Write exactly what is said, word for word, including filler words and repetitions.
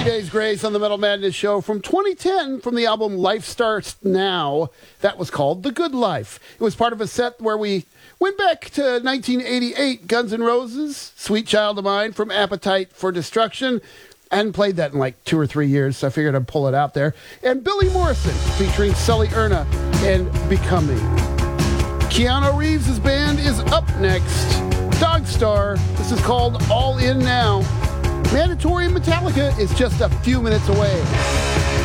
Three Days Grace on the Metal Madness Show from twenty ten from the album Life Starts Now. That was called The Good Life. It was part of a set where we went back to nineteen eighty-eight, Guns N' Roses, Sweet Child of Mine from Appetite for Destruction. I hadn't played that in like two or three years, so I figured I'd pull it out there. And Billy Morrison featuring Sully Erna and Becoming. Keanu Reeves' band is up next. Dogstar. This is called All In Now. Mandatory Metallica is just a few minutes away.